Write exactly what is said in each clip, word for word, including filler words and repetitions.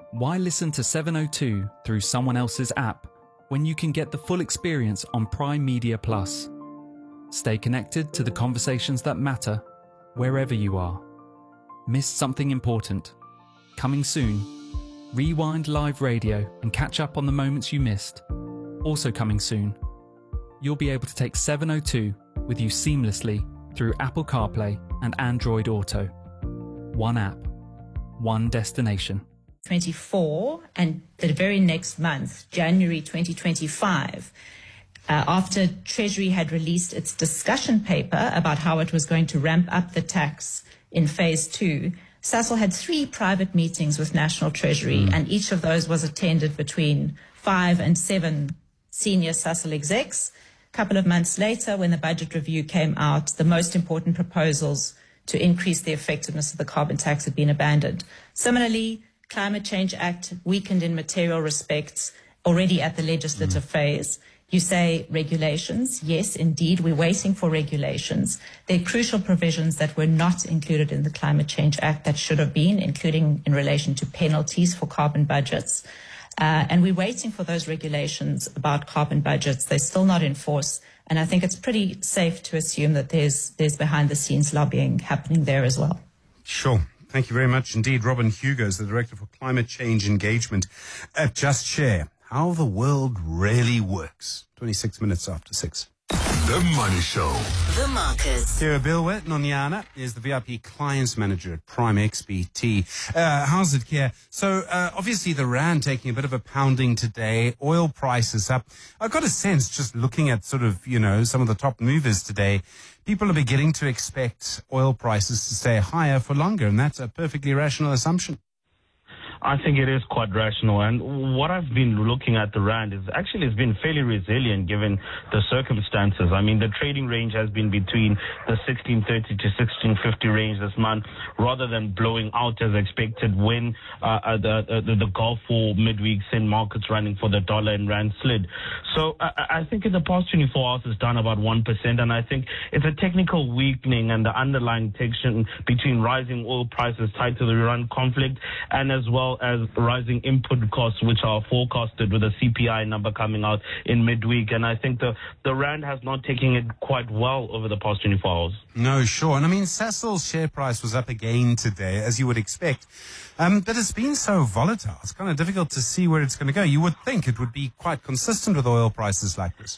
Why listen to seven oh two through someone else's app when you can get the full experience on Prime Media Plus? Stay connected to the conversations that matter wherever you are. Missed something important? Coming soon. Rewind live radio and catch up on the moments you missed. Also coming soon. You'll be able to take seven oh two with you seamlessly through Apple CarPlay and Android Auto. One app, one destination. twenty-four, and the very next month, January twenty twenty-five, uh, after Treasury had released its discussion paper about how it was going to ramp up the tax in phase two, Sasol had three private meetings with National Treasury, mm. and each of those was attended between five and seven senior Sasol execs. A couple of months later, when the budget review came out, the most important proposals to increase the effectiveness of the carbon tax had been abandoned. Similarly, Climate Change Act weakened in material respects already at the legislative mm. phase. You say regulations. Yes, indeed, we're waiting for regulations. There are crucial provisions that were not included in the Climate Change Act that should have been, including in relation to penalties for carbon budgets. Uh, and we're waiting for those regulations about carbon budgets. They're still not in force. And I think it's pretty safe to assume that there's, there's behind-the-scenes lobbying happening there as well. Sure. Thank you very much indeed. Robin Hugo is the Director for Climate Change Engagement at Just Share. How the world really works. twenty-six minutes after six. The Money Show. The Markers. Kira Bilwet Nonyana is the V I P Clients Manager at Prime X B T. Uh, how's it, Kira? So, uh, obviously the Rand taking a bit of a pounding today. Oil prices up. I've got a sense, just looking at sort of, you know, some of the top movers today, people are beginning to expect oil prices to stay higher for longer, and that's a perfectly rational assumption. I think it is quite rational, and what I've been looking at the Rand is actually it's been fairly resilient given the circumstances. I mean, the trading range has been between the sixteen thirty to sixteen fifty range this month, rather than blowing out as expected when uh, the, uh, the the Gulf War midweek sent markets running for the dollar and Rand slid. So I, I think in the past twenty-four hours it's done about one percent, and I think it's a technical weakening and the underlying tension between rising oil prices tied to the Iran conflict and as well as rising input costs, which are forecasted with a C P I number coming out in midweek. And I think the, the Rand has not taken it quite well over the past twenty-four hours. No, sure. And I mean, Sasol's share price was up again today, as you would expect. Um, but it's been so volatile. It's kind of difficult to see where it's going to go. You would think it would be quite consistent with oil prices like this.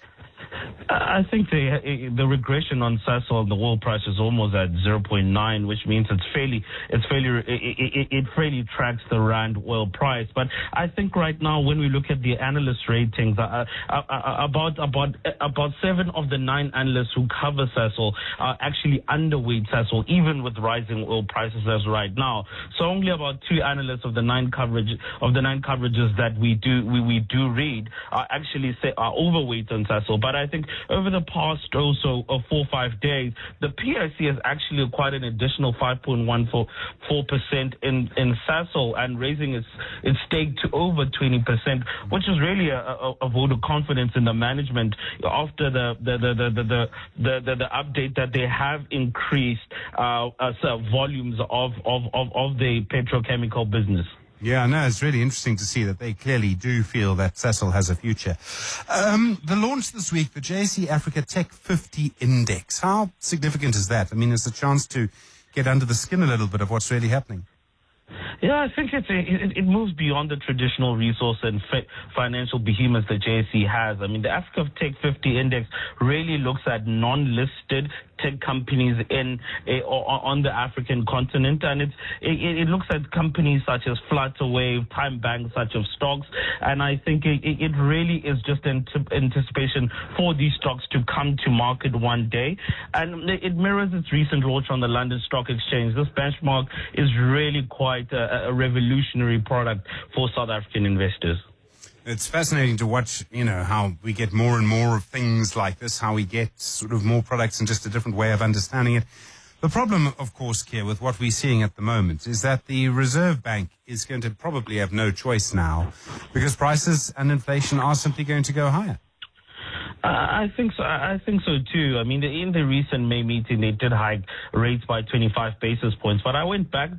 I think the the regression on Sasol, the oil price is almost at zero point nine, which means it's fairly it's fairly it, it, it fairly tracks the Rand oil price. But I think right now, when we look at the analyst ratings, uh, uh, uh, about about about seven of the nine analysts who cover Sasol are actually underweight Sasol, even with rising oil prices as right now. So only about two analysts of the nine coverage of the nine coverages that we do we, we do read are actually say are overweight on Sasol. But I think over the past also uh, four or five days, the P I C has actually acquired an additional five point one four percent in, in Sasol and raising its its stake to over twenty percent, which is really a, a, a vote of confidence in the management after the the the the the, the, the, the, the update that they have increased uh, uh, volumes of, of, of, of the petrochemical business. Yeah, no, it's really interesting to see that they clearly do feel that Sasol has a future. Um, the launch this week, the J S E Africa Tech fifty Index. How significant is that? I mean, it's a chance to get under the skin a little bit of what's really happening. Yeah, I think it's a, it, it moves beyond the traditional resource and fi- financial behemoths that J S E has. I mean, the Africa Tech fifty Index really looks at non-listed tech companies in a, on the African continent, and it's, it, it looks at companies such as Flutterwave, Time Bank, such as stocks, and I think it, it really is just antip- anticipation for these stocks to come to market one day, and it mirrors its recent launch on the London Stock Exchange. This benchmark is really quite a, a revolutionary product for South African investors. It's fascinating to watch, you know, how we get more and more of things like this, how we get sort of more products and just a different way of understanding it. The problem, of course, Keir, with what we're seeing at the moment is that the Reserve Bank is going to probably have no choice now because prices and inflation are simply going to go higher. Uh, I think so. I think so too. I mean, in the recent May meeting, they did hike rates by twenty-five basis points. But I went back